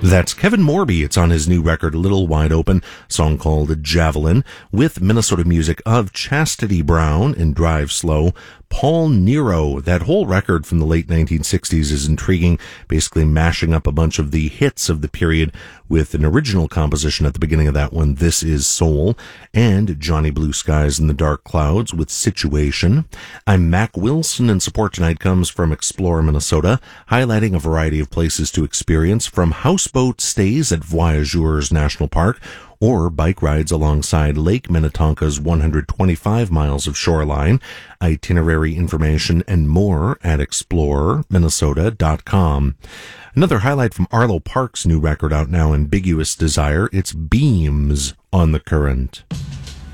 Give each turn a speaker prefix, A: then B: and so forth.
A: That's Kevin Morby. It's on his new record, Little Wide Open, song called Javelin, with Minnesota music of Chastity Brown and Drive Slow. Paul Nero. That whole record from the late 1960s is intriguing, basically mashing up a bunch of the hits of the period with an original composition at the beginning of that one, This Is Soul, and Johnny Blue Skies and the Dark Clouds with Situation. I'm Mac Wilson, and support tonight comes from Explore Minnesota, highlighting a variety of places to experience, from houseboat stays at Voyageurs National Park or bike rides alongside Lake Minnetonka's 125 miles of shoreline. Itinerary information and more at exploreminnesota.com. Another highlight from Arlo Parks' new record out now, Ambiguous Desire. It's Beams on the Current.